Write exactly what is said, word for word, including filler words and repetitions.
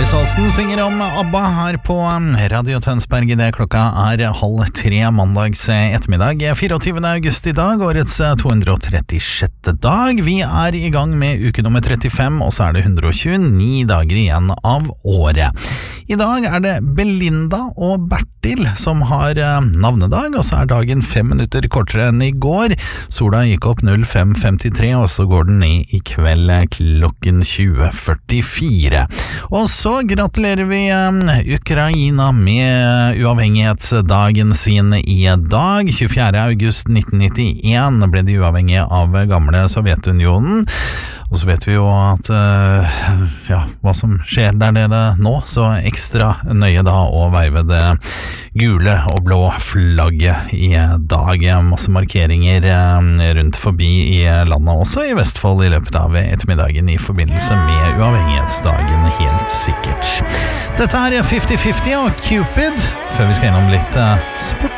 Iris Aasen synger om ABBA her på Radio Tønsberg. Det klokka er halv tre mandags ettermiddag, fireogtyvende august i dag, årets to hundre og trettisjette dag. Vi er i gang med uke nummer trettifem, og så er det hundre og tjueni dager igjen av året. I dag er det Belinda og Bertil som har navnedag, og så er dagen fem minutter kortere enn i går. Sola gikk opp null fem femtitre, og så går den ned i kveld klokken tjue førtifire. Og så gratulerer vi Ukraina med uavhengighetsdagen sin i dag. tjuefjerde august nitten nittien ble de uavhengige av gamle Sovjetunionen. Og så vet vi jo at ja, hva som skjer der nede nå, så ekstra nøye da å veive det gule og blå flagget i dag. Masse markeringer rundt forbi i landet, også i Vestfold, i løpet av ettermiddagen i forbindelse med uavhengighetsdagen, helt sikkert. Dette er fifty fifty og Cupid, før vi skal innom litt sport.